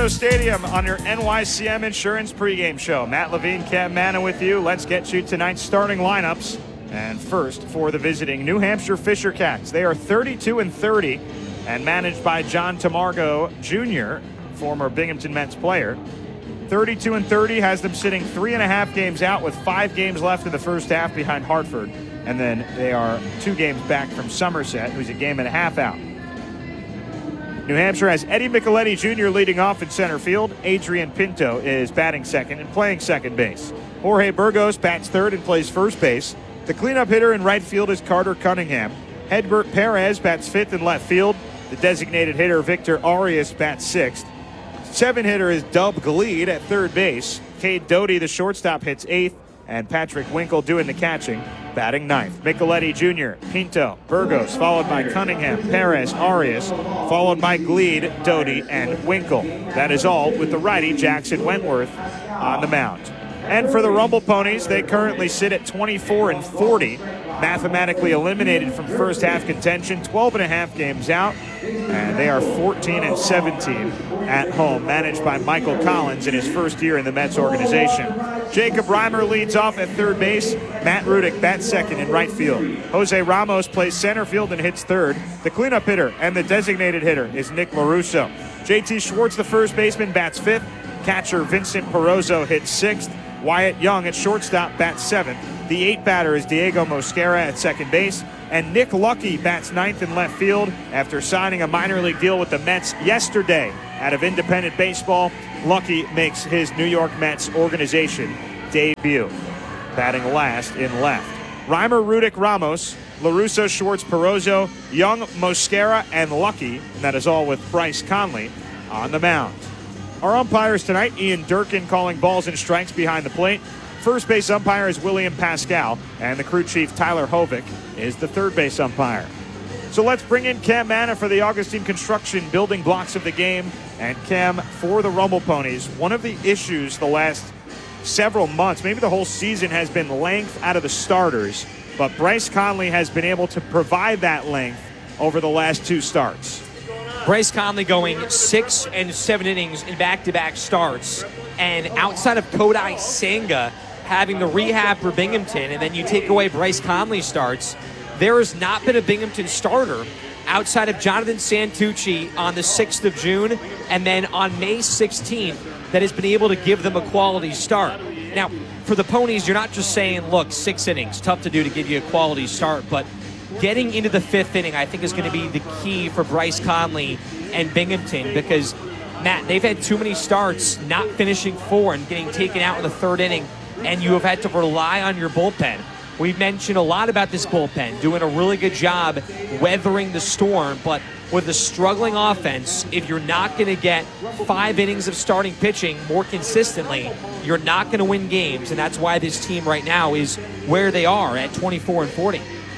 Metro Stadium on your NYCM Insurance pregame show. Matt Levine, Cam Manna with you. Let's get you tonight's starting lineups. And first, for the visiting New Hampshire Fisher Cats. They are 32-30 and managed by John Tamargo Jr., former Binghamton Mets player. 32-30 has them sitting 3.5 games out with 5 games left in the first half behind Hartford. And then they are 2 games back from Somerset, who's a game and a half out. New Hampshire has Eddie Micheletti Jr. leading off in center field. Adrian Pinto is batting second and playing second base. Jorge Burgos bats third and plays first base. The cleanup hitter in right field is Carter Cunningham. Hedbert Perez bats fifth in left field. The designated hitter Victor Arias bats sixth. 7 hitter is Dub Gleed at third base. Cade Doty, the shortstop, hits eighth. And Patrick Winkle doing the catching, batting ninth. Micheletti Jr., Pinto, Burgos, followed by Cunningham, Perez, Arias, followed by Gleed, Doty, and Winkle. That is all with the righty Jackson Wentworth on the mound. And for the Rumble Ponies, they currently sit at 24-40, mathematically eliminated from first half contention, 12.5 games out, and they are 14-17 at home, managed by Michael Collins in his first year in the Mets organization. Jacob Reimer leads off at third base. Matt Rudick bats second in right field. Jose Ramos plays center field and hits third. The cleanup hitter and the designated hitter is Nick LaRusso. JT Schwartz, the first baseman, bats fifth. Catcher Vincent Perozzo hits sixth. Wyatt Young at shortstop bats seventh. The 8th batter is Diego Mosquera at second base. And Nick Lucky bats ninth in left field after signing a minor league deal with the Mets yesterday. Out of independent baseball, Lucky makes his New York Mets organization debut, batting last in left. Reimer, Rudick, Ramos, LaRusso, Schwartz, Perozzo, Young, Mosquera, and Lucky. And that is all with Bryce Conley on the mound. Our umpires tonight, Ian Durkin calling balls and strikes behind the plate. First base umpire is William Pascal, and the crew chief, Tyler Hovick, is the third base umpire. So let's bring in Cam Manna for the Augustine Construction building blocks of the game. And Cam, for the Rumble Ponies, one of the issues the last several months, maybe the whole season, has been length out of the starters. But Bryce Conley has been able to provide that length over the last 2 starts. Bryce Conley going 6 and 7 innings in back-to-back starts. And outside of Kodai Senga having the rehab for Binghamton, and then you take away Bryce Conley's starts, there has not been a Binghamton starter outside of Jonathan Santucci on the 6th of June, and then on May 16th that has been able to give them a quality start. Now, for the Ponies, you're not just saying, look, 6 innings, tough to do to give you a quality start, but getting into the 5th inning, I think, is going to be the key for Bryce Conley and Binghamton because, Matt, they've had too many starts not finishing 4 and getting taken out in the 3rd inning, and you have had to rely on your bullpen. We've mentioned a lot about this bullpen, doing a really good job weathering the storm, but with a struggling offense, if you're not going to get 5 innings of starting pitching more consistently, you're not going to win games, and that's why this team right now is where they are at 24-40.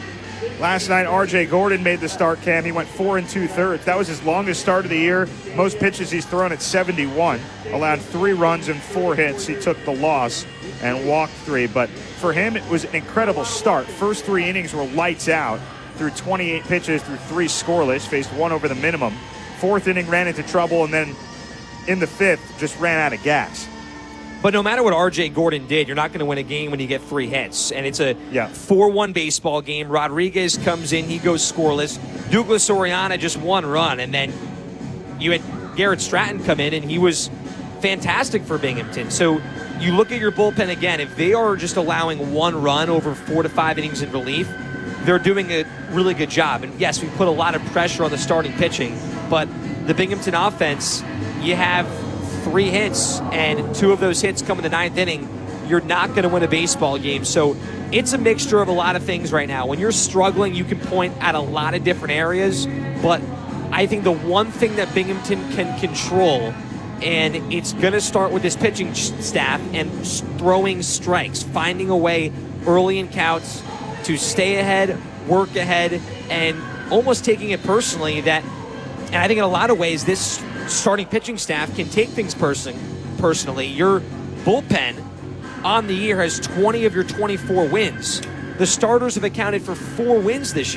Last night, R.J. Gordon made the start, Cam. He went 4 2/3. That was his longest start of the year. Most pitches he's thrown at 71. Allowed 3 runs and 4 hits. He took the loss and walked 3. But for him, it was an incredible start. First 3 innings were lights out. Threw 28 pitches, threw 3 scoreless, faced 1 over the minimum. 4th inning, ran into trouble, and then in the 5th, just ran out of gas. But no matter what R.J. Gordon did, you're not going to win a game when you get 3 hits. And it's a 4-1 baseball game. Rodriguez comes in, he goes scoreless. Douglas Oriana just 1 run. And then you had Garrett Stratton come in, and he was fantastic for Binghamton. So you look at your bullpen again. If they are just allowing 1 run over 4 to 5 innings in relief, they're doing a really good job. And yes, we put a lot of pressure on the starting pitching. But the Binghamton offense, you have 3 hits, and 2 of those hits come in the 9th inning. You're not going to win a baseball game. So it's a mixture of a lot of things right now. When you're struggling, you can point at a lot of different areas, but I think the one thing that Binghamton can control, and it's going to start with this pitching staff and throwing strikes, finding a way early in counts to stay ahead, work ahead, and almost taking it personally that, and I think in a lot of ways, this starting pitching staff can take things personally. Your bullpen on the year has 20 of your 24 wins. The starters have accounted for 4 wins this year.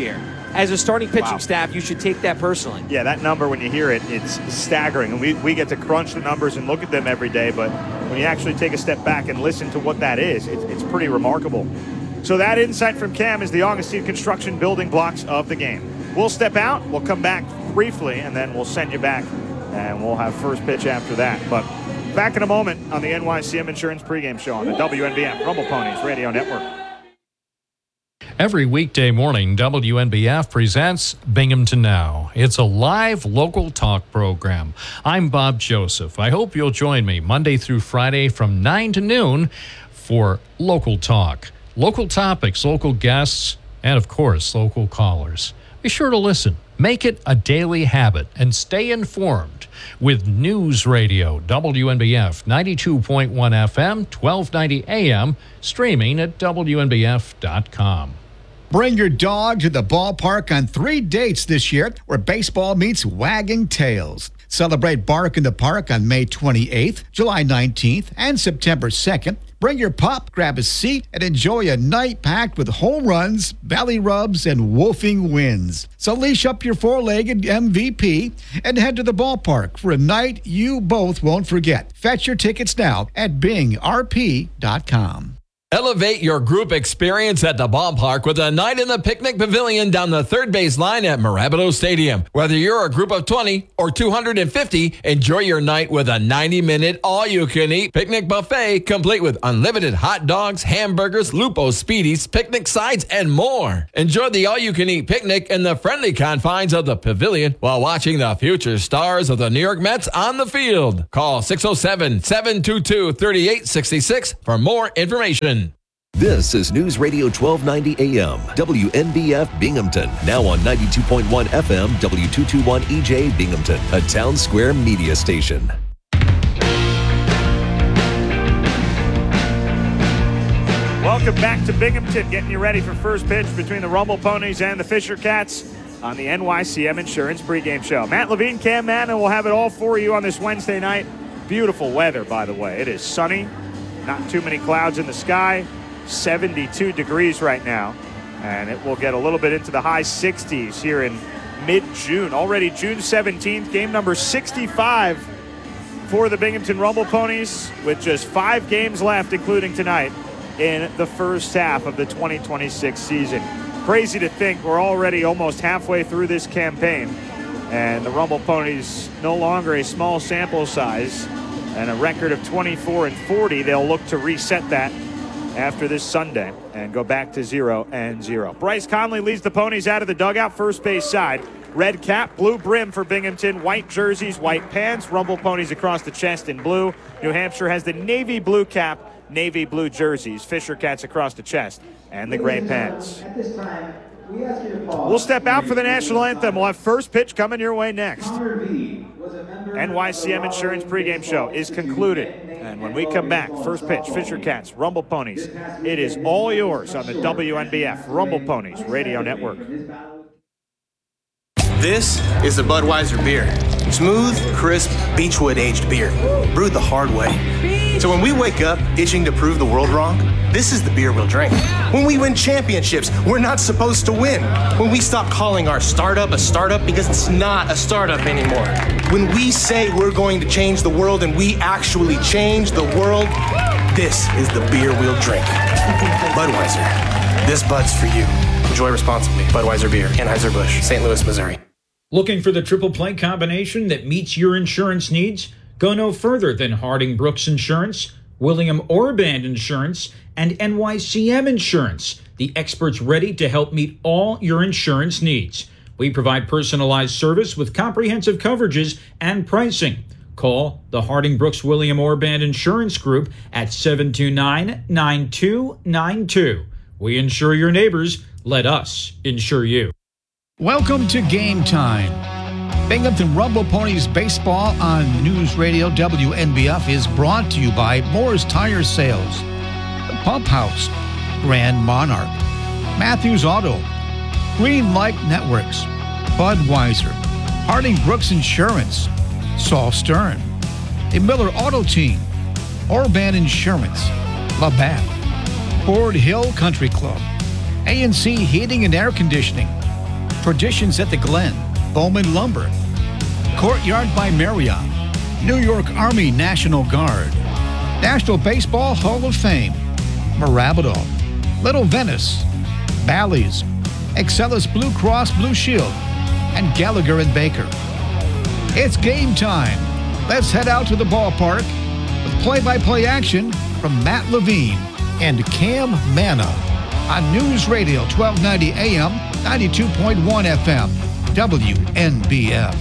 as a starting pitching staff, you should take that personally. Yeah, that number, when you hear it, it's staggering. And we get to crunch the numbers and look at them every day, but when you actually take a step back and listen to what that is, it's pretty remarkable. So that insight from Cam is the Augustine Construction building blocks of the game. We'll step out, we'll come back briefly, and then we'll send you back, and we'll have first pitch after that. But back in a moment on the NYCM Insurance pregame show on the WNBF Rumble Ponies Radio Network. Every weekday morning, WNBF presents Binghamton Now. It's a live local talk program. I'm Bob Joseph. I hope you'll join me Monday through Friday from 9 to noon for Local Talk. Local topics, local guests, and of course, local callers. Be sure to listen. Make it a daily habit and stay informed with News Radio, WNBF 92.1 FM, 1290 AM, streaming at WNBF.com. Bring your dog to the ballpark on 3 dates this year where baseball meets wagging tails. Celebrate Bark in the Park on May 28th, July 19th, and September 2nd. Bring your pup, grab a seat, and enjoy a night packed with home runs, belly rubs, and woofing wins. So leash up your four-legged MVP and head to the ballpark for a night you both won't forget. Fetch your tickets now at bingrp.com. Elevate your group experience at the ballpark with a night in the picnic pavilion down the third base line at Marabito Stadium. Whether you're a group of 20 or 250, enjoy your night with a 90-minute all-you-can-eat picnic buffet complete with unlimited hot dogs, hamburgers, Lupo Speedies, picnic sides, and more. Enjoy the all-you-can-eat picnic in the friendly confines of the pavilion while watching the future stars of the New York Mets on the field. Call 607-722-3866 for more information. This is News Radio 1290 AM, WNBF Binghamton. Now on 92.1 FM, W221 EJ Binghamton, a Town Square media station. Welcome back to Binghamton, getting you ready for first pitch between the Rumble Ponies and the Fisher Cats on the NYCM Insurance pregame show. Matt Levine, Cam Manna will have it all for you on this Wednesday night. Beautiful weather, by the way. It is sunny, not too many clouds in the sky. 72 degrees right now, and it will get a little bit into the high 60s here in mid-June. Already June 17th, game number 65 for the Binghamton Rumble Ponies, with just 5 games left, including tonight, in the first half of the 2026 season. Crazy to think we're already almost halfway through this campaign, and the Rumble Ponies no longer a small sample size, and a record of 24-40. They'll look to reset that after this Sunday and go back to 0-0. Bryce Conley leads the Ponies out of the dugout, first base side. Red cap, blue brim for Binghamton, white jerseys, white pants, Rumble Ponies across the chest in blue. New Hampshire has the navy blue cap, navy blue jerseys, Fisher Cats across the chest, and the gray pants. At this time, we ask you to pause. We'll step out for the national anthem. We'll have first pitch coming your way next. NYCM Insurance pregame show is concluded. And when we come back, first pitch, Fisher Cats, Rumble Ponies. It is all yours on the WNBF Rumble Ponies Radio Network. This is the Budweiser beer. Smooth, crisp, Beechwood aged beer, brewed the hard way. So when we wake up itching to prove the world wrong, this is the beer we'll drink. When we win championships, we're not supposed to win. When we stop calling our startup a startup because it's not a startup anymore. When we say we're going to change the world and we actually change the world, this is the beer we'll drink. Budweiser. This Bud's for you. Enjoy responsibly. Budweiser Beer, Anheuser-Busch, St. Louis, Missouri. Looking for the triple play combination that meets your insurance needs? Go no further than Harding Brooks Insurance, William Orband Insurance, and NYCM Insurance, the experts ready to help meet all your insurance needs. We provide personalized service with comprehensive coverages and pricing. Call the Harding Brooks William Orband Insurance Group at 729-9292. We insure your neighbors. Let us insure you. Welcome to Game Time. Binghamton Rumble Ponies Baseball on News Radio WNBF is brought to you by Moore's Tire Sales, The Pump House, Grand Monarch, Matthews Auto, Green Light Networks, Budweiser, Harding Brooks Insurance, Saul Stern, the Miller Auto Team, Orband Insurance, Labatt, Ford Hill Country Club, A&C Heating and Air Conditioning, Traditions at the Glen, Bowman Lumber, Courtyard by Marriott, New York Army National Guard, National Baseball Hall of Fame, Mirabito, Little Venice, Bally's, Excellus Blue Cross Blue Shield, and Gallagher and Baker. It's game time. Let's head out to the ballpark with play-by-play action from Matt Levine and Cam Manna on News Radio 1290 AM, 92.1 FM, WNBF.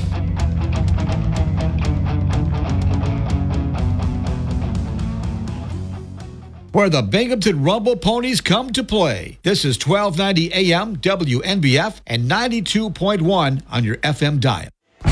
Where the Binghamton Rumble Ponies come to play. This is 1290 AM, WNBF, and 92.1 on your FM dial.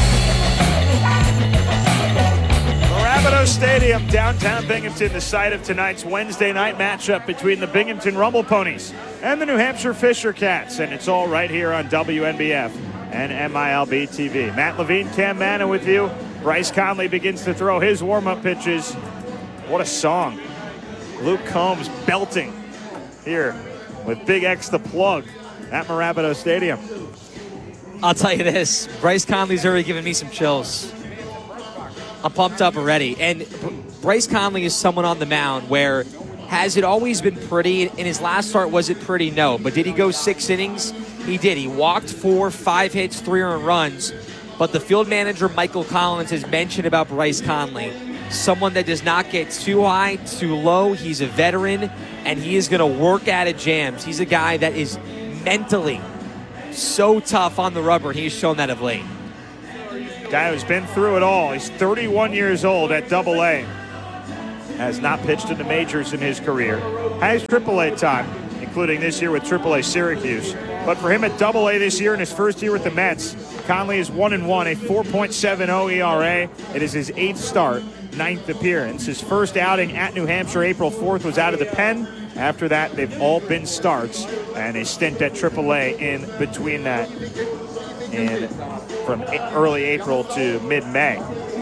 Mirabito Stadium, downtown Binghamton, the site of tonight's Wednesday night matchup between the Binghamton Rumble Ponies and the New Hampshire Fisher Cats. And it's all right here on WNBF and MILB TV. Matt Levine, Cam Manna with you. Bryce Conley begins to throw his warm-up pitches. What a song. Luke Combs belting here with Big X the Plug at Mirabito Stadium. I'll tell you this, Bryce Conley's already giving me some chills. I'm pumped up already. And Bryce Conley is someone on the mound where, has it always been pretty? In his last start, was it pretty? No. But did he go 6 innings? He did. He walked 4, 5 hits, 3 earned runs. But the field manager, Michael Collins, has mentioned about Bryce Conley. Someone that does not get too high, too low. He's a veteran, and he is going to work out of jams. He's a guy that is mentally so tough on the rubber, and he's shown that of late. Guy who's been through it all. He's 31 years old at Double-A. Has not pitched in the majors in his career. Has AAA time, including this year with AAA Syracuse. But for him at Double-A this year in his first year with the Mets, Conley is 1-1, a 4.70 ERA. It is his 8th start, 9th appearance. His first outing at New Hampshire, April 4th, was out of the pen. After that, they've all been starts, and a stint at AAA in between that, from early April to mid-May.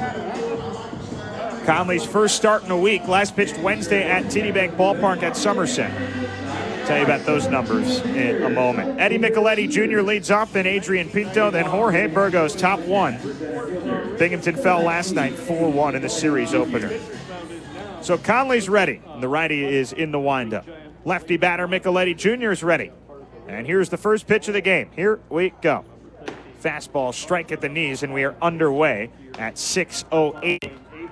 Conley's first start in a week, last pitched Wednesday at TD Bank Ballpark at Somerset. Tell you about those numbers in a moment. Eddie Micheletti Jr. leads off, then Adrian Pinto, then Jorge Burgos, top 1. Binghamton fell last night 4-1 in the series opener. So Conley's ready, and the righty is in the windup. Lefty batter Micheletti Jr. is ready. And here's the first pitch of the game. Here we go. Fastball, strike at the knees, and we are underway at 6:08.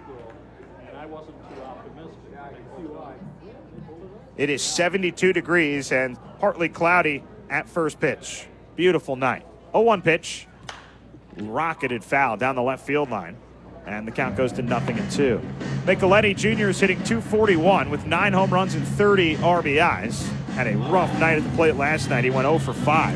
It is 72 degrees and partly cloudy at first pitch. Beautiful night. 0-1 pitch. Rocketed foul down the left field line. And the count goes to 0-2. Micheletti Jr. is hitting .241 with 9 home runs and 30 RBIs. Had a rough night at the plate last night. He went 0 for 5.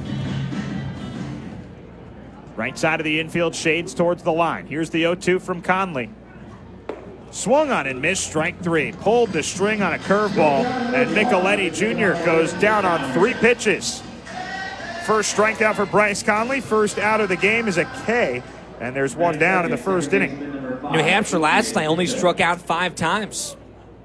Right side of the infield, shades towards the line. Here's the 0-2 from Conley. Swung on and missed, strike 3. Pulled the string on a curveball, and Micheletti Jr. goes down on 3 pitches. First strikeout for Bryce Conley. First out of the game is a K, and there's 1 down in the first inning. New Hampshire last night only struck out 5 times.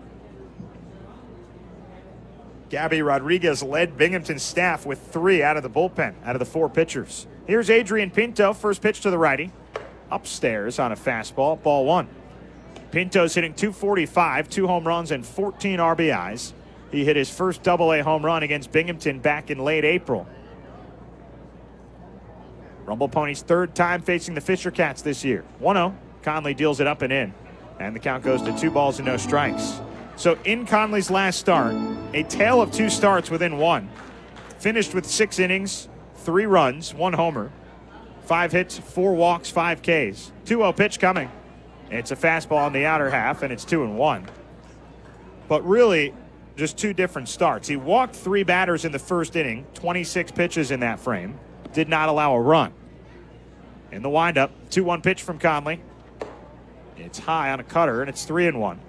Gabby Rodriguez led Binghamton's staff with 3 out of the bullpen, out of the 4 pitchers. Here's Adrian Pinto, first pitch to the righty. Upstairs on a fastball, ball 1. Pinto's hitting .245, 2 home runs and 14 RBIs. He hit his first Double-A home run against Binghamton back in late April. Rumble Ponies' 3rd time facing the Fisher Cats this year. 1-0. Conley deals it up and in. And the count goes to 2 balls and no strikes. So in Conley's last start, a tale of 2 starts within 1. Finished with 6 innings, 3 runs, 1 homer, 5 hits, 4 walks, 5 Ks. 2-0 pitch coming. It's a fastball on the outer half, and it's 2-1. But really, just 2 different starts. He walked 3 batters in the first inning, 26 pitches in that frame. Did not allow a run. In the windup, 2-1 pitch from Conley. It's high on a cutter, and it's 3-1.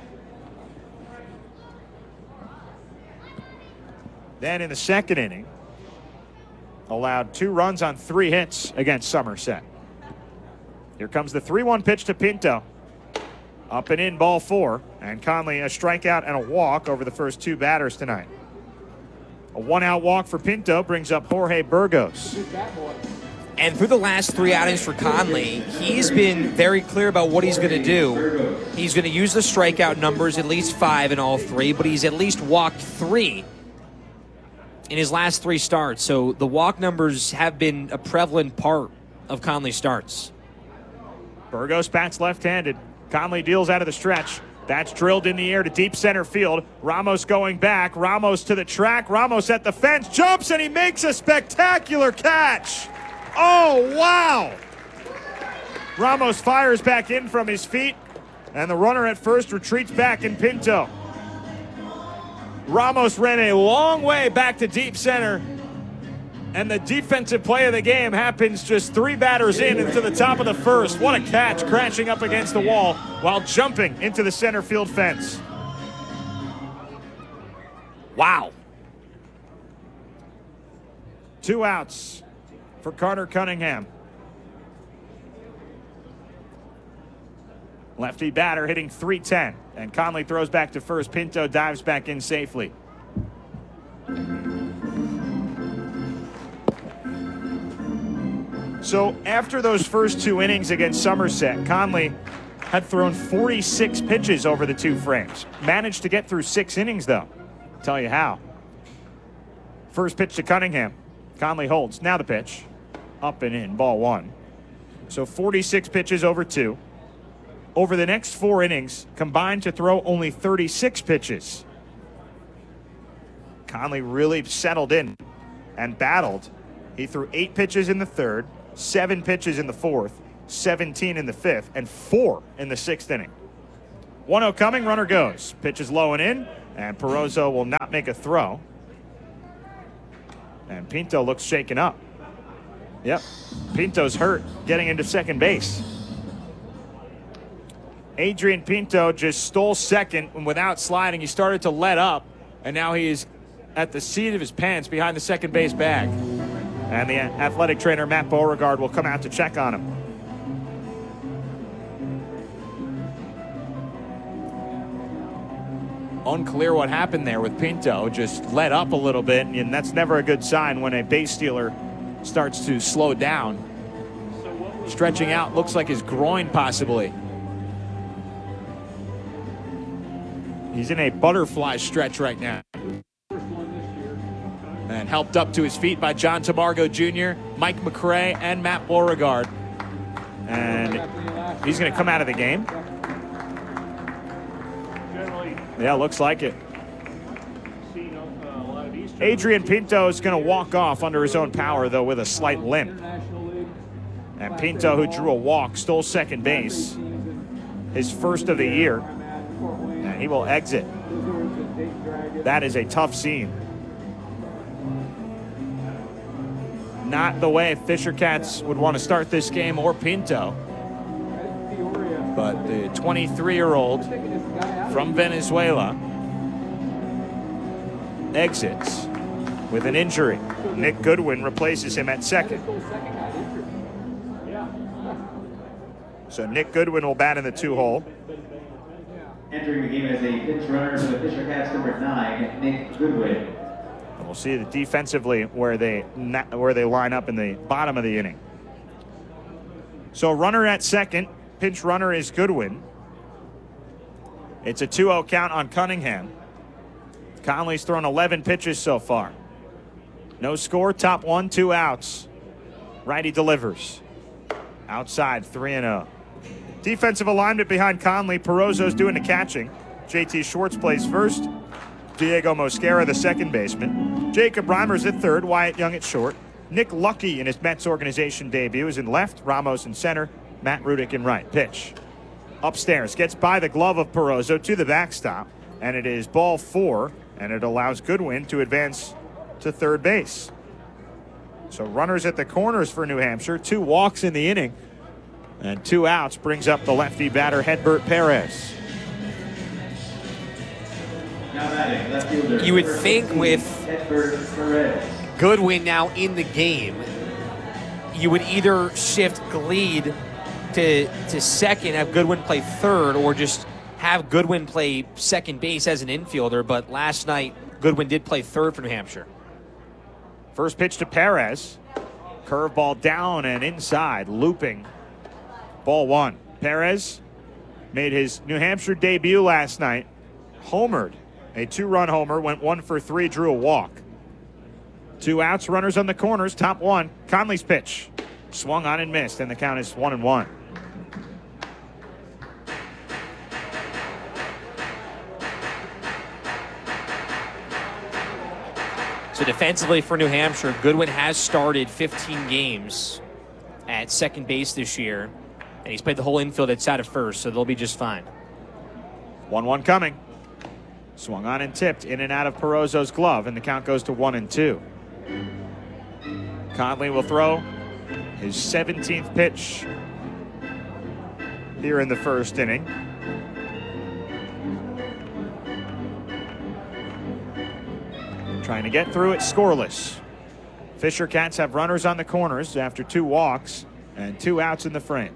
Then in the second inning, allowed 2 runs on 3 hits against Somerset. Here comes the 3-1 pitch to Pinto. Up and in, ball 4. And Conley a strikeout and a walk over the first 2 batters tonight. A 1-out walk for Pinto brings up Jorge Burgos. And through the last 3 outings for Conley, he's been very clear about what he's going to do. He's going to use the strikeout numbers, at least 5 in all 3, but he's at least walked 3 in his last 3 starts. So the walk numbers have been a prevalent part of Conley's starts. Burgos bats left-handed. Conley deals out of the stretch. That's drilled in the air to deep center field. Ramos going back. Ramos to the track. Ramos at the fence. Jumps, and he makes a spectacular catch. Oh, wow. Ramos fires back in from his feet, and the runner at first retreats back in Pinto. Ramos ran a long way back to deep center, and the defensive play of the game happens just 3 batters in into the top of the first. What a catch, crashing up against the wall while jumping into the center field fence. Wow. 2 outs for Carter Cunningham. Lefty batter hitting .310, and Conley throws back to first. Pinto dives back in safely. So after those first 2 innings against Somerset, Conley had thrown 46 pitches over the 2 frames. Managed to get through 6 innings, though. I'll tell you how. First pitch to Cunningham. Conley holds. Now the pitch. Up and in. Ball 1. So 46 pitches over 2. Over the next 4 innings, combined to throw only 36 pitches. Conley really settled in and battled. He threw 8 pitches in the 3rd, 7 pitches in the 4th, 17 in the 5th, and 4 in the 6th inning. 1-0 coming, runner goes. Pitch is low and in, and Perozzo will not make a throw. And Pinto looks shaken up. Yep, Pinto's hurt getting into second base. Adrian Pinto just stole second, and without sliding, he started to let up, and now he is at the seat of his pants behind the second base bag. And the athletic trainer, Matt Beauregard, will come out to check on him. Unclear what happened there with Pinto. Just let up a little bit, and that's never a good sign when a base stealer starts to slow down. Stretching out, looks like his groin possibly. He's in a butterfly stretch right now. And helped up to his feet by John Tamargo Jr., Mike McRae, and Matt Beauregard. And he's going to come out of the game. Yeah, looks like it. Adrian Pinto is going to walk off under his own power, though, with a slight limp. And Pinto, who drew a walk, stole second base. His first of the year. And he will exit. That is a tough scene. Not the way Fisher Cats would want to start this game, or Pinto. But the 23-year-old from Venezuela exits with an injury. Nick Goodwin replaces him at second. So Nick Goodwin will bat in the 2-hole. Entering the game as a pinch runner for the Fisher Cats, number 9, Nick Goodwin. And we'll see defensively where they line up in the bottom of the inning. So runner at second, pinch runner is Goodwin. It's a 2-0 count on Cunningham. Conley's thrown 11 pitches so far. No score, top 1, 2 outs. Righty delivers. Outside, 3-0. Defensive alignment behind Conley. Perozzo's doing the catching. JT Schwartz plays first. Diego Mosquera, the second baseman. Jacob Reimers at third. Wyatt Young at short. Nick Lucky in his Mets organization debut is in left. Ramos in center. Matt Rudick in right. Pitch. Upstairs. Gets by the glove of Perozzo to the backstop. And it is ball 4. And it allows Goodwin to advance to third base. So runners at the corners for New Hampshire. 2 walks in the inning. And 2 outs brings up the lefty batter, Hedbert Perez. You would think with Goodwin now in the game, you would either shift Gleed to second, have Goodwin play third, or just have Goodwin play second base as an infielder. But last night, Goodwin did play third for New Hampshire. First pitch to Perez. Curveball down and inside, looping. Ball 1. Perez made his New Hampshire debut last night. Homered. A 2-run homer, went 1 for 3, drew a walk. 2 outs, runners on the corners, top 1. Conley's pitch. Swung on and missed, and the count is 1-1. So defensively for New Hampshire, Goodwin has started 15 games at second base this year, and he's played the whole infield outside of first, so they'll be just fine. 1-1 coming. Swung on and tipped in and out of Perozzo's glove, and the count goes to 1-2. Conley will throw his 17th pitch here in the first inning. Trying to get through it scoreless. Fisher Cats have runners on the corners after 2 walks and 2 outs in the frame.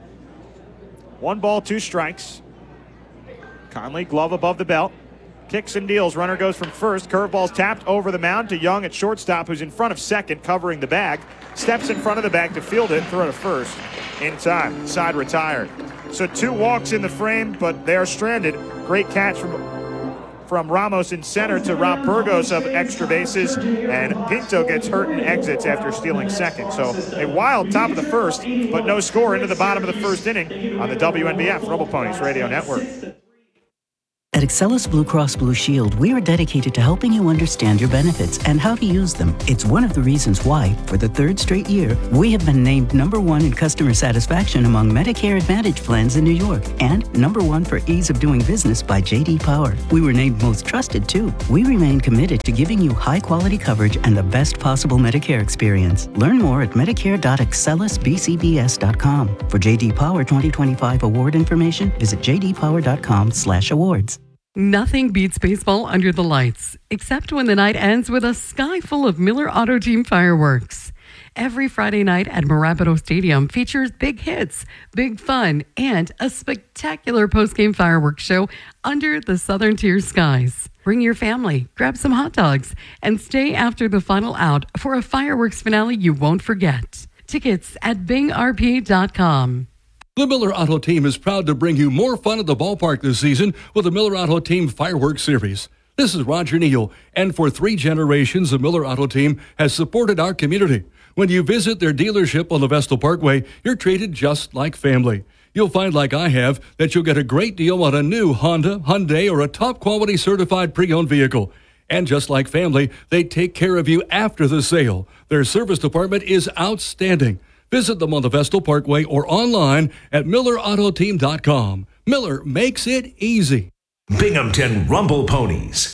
1 ball, 2 strikes. Conley, glove above the belt. Kicks and deals. Runner goes from first. Curveball's tapped over the mound to Young at shortstop, who's in front of second, covering the bag. Steps in front of the bag to field it and throw to first. In time. Side retired. So 2 walks in the frame, but they are stranded. Great catch from Ramos in center to Rob Burgos of extra bases, and Pinto gets hurt and exits after stealing second. So a wild top of the first, but no score into the bottom of the first inning on the WNBF Rumble Ponies Radio Network. At Excellus Blue Cross Blue Shield, we are dedicated to helping you understand your benefits and how to use them. It's one of the reasons why, for the 3rd straight year, we have been named #1 in customer satisfaction among Medicare Advantage plans in New York, and #1 for ease of doing business by J.D. Power. We were named most trusted, too. We remain committed to giving you high-quality coverage and the best possible Medicare experience. Learn more at medicare.excellusbcbs.com. For J.D. Power 2025 award information, visit jdpower.com/awards. Nothing beats baseball under the lights, except when the night ends with a sky full of Miller Auto Team fireworks. Every Friday night at Marabito Stadium features big hits, big fun, and a spectacular post-game fireworks show under the Southern Tier skies. Bring your family, grab some hot dogs, and stay after the final out for a fireworks finale you won't forget. Tickets at bingrp.com. The Miller Auto Team is proud to bring you more fun at the ballpark this season with the Miller Auto Team Fireworks Series. This is Roger Neal, and for 3 generations, the Miller Auto Team has supported our community. When you visit their dealership on the Vestal Parkway, you're treated just like family. You'll find, like I have, that you'll get a great deal on a new Honda, Hyundai, or a top-quality certified pre-owned vehicle. And just like family, they take care of you after the sale. Their service department is outstanding. Visit them on the Vestal Parkway or online at millerautoteam.com. Miller makes it easy. Binghamton Rumble Ponies.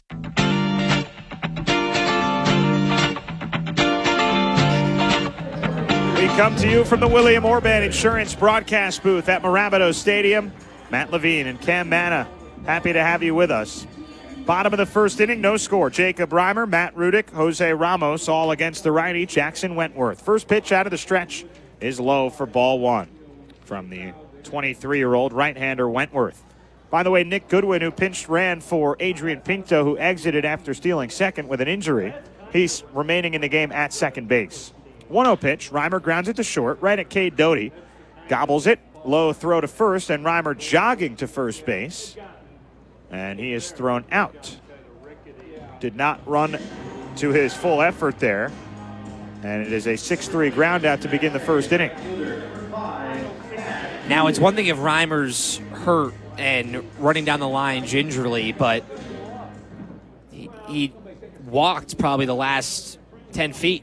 We come to you from the William Orban Insurance broadcast booth at Marabito Stadium. Matt Levine and Cam Manna, happy to have you with us. Bottom of the first inning, no score. Jacob Reimer, Matt Rudick, Jose Ramos, all against the righty, Jackson Wentworth. First pitch out of the stretch is low for ball 1 from the 23-year-old right-hander Wentworth. By the way, Nick Goodwin, who pinched ran for Adrian Pinto, who exited after stealing second with an injury, he's remaining in the game at second base. 1-0 pitch. Reimer grounds it to short, right at Cade Doty. Gobbles it. Low throw to first, and Reimer jogging to first base. And he is thrown out. Did not run to his full effort there. And it is a 6-3 ground out to begin the first inning. Now, it's one thing if Reimer's hurt and running down the line gingerly, but he walked probably the last 10 feet.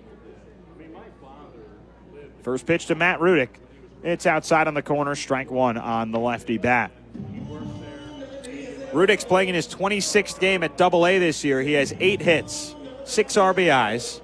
First pitch to Matt Rudick. It's outside on the corner, strike 1 on the lefty bat. Rudick's playing in his 26th game at Double-A this year. He has 8 hits, 6 RBIs.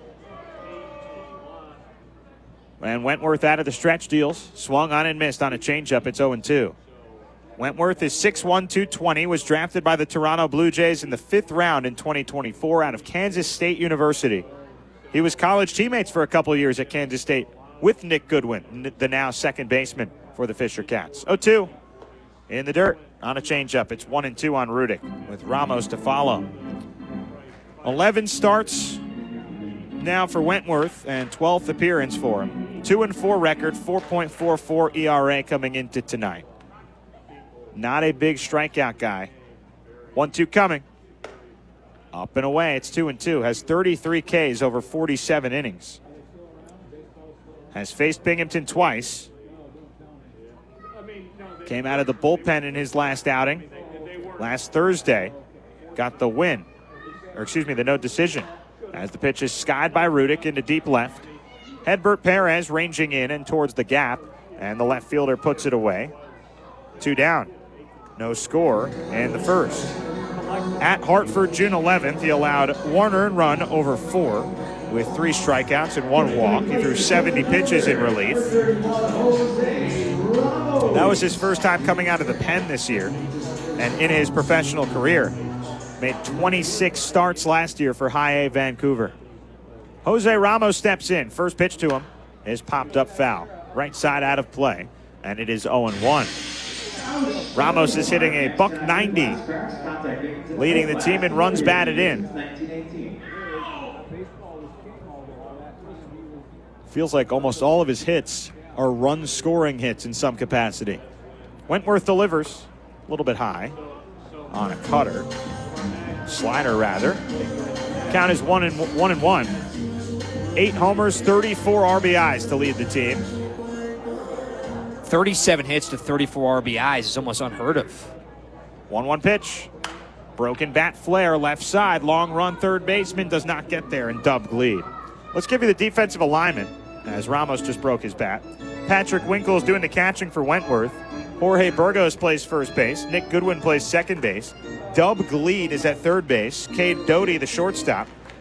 And Wentworth out of the stretch deals. Swung on and missed on a changeup. It's 0-2. Wentworth is 6'1", 220, was drafted by the Toronto Blue Jays in the 5th round in 2024 out of Kansas State University. He was college teammates for a couple years at Kansas State with Nick Goodwin, the now second baseman for the Fisher Cats. 0-2 in the dirt on a changeup. It's 1-2 on Rudick with Ramos to follow. 11 starts now for Wentworth and 12th appearance for him. 2-4 record, 4.44 ERA coming into tonight. Not a big strikeout guy. 1-2 coming. Up and away, it's 2-2. Has 33 Ks over 47 innings. Has faced Binghamton twice. Came out of the bullpen in his last outing. Last Thursday, got the win. The no decision. As the pitch is skied by Rudick into deep left. Hedbert Perez ranging in and towards the gap. And the left fielder puts it away. 2 down. No score in the first. At Hartford, June 11th, he allowed 1 earned run over 4 with 3 strikeouts and 1 walk. He threw 70 pitches in relief. That was his first time coming out of the pen this year and in his professional career. Made 26 starts last year for High A Vancouver. Jose Ramos steps in. First pitch to him is popped up foul. Right side out of play, and it is 0-1. Ramos is hitting a .190, leading the team in runs batted in. Feels like almost all of his hits are run-scoring hits in some capacity. Wentworth delivers a little bit high on a cutter. Slider, rather. Count is 1-1. 8 homers, 34 RBIs to lead the team. 37 hits to 34 RBIs is almost unheard of. 1-1 pitch. Broken bat flare left side. Long run third baseman does not get there and Dub lead. Let's give you the defensive alignment as Ramos just broke his bat. Patrick Winkle is doing the catching for Wentworth. Jorge Burgos plays first base. Nick Goodwin plays second base. Dub Gleed is at third base. Cade Doty, the shortstop.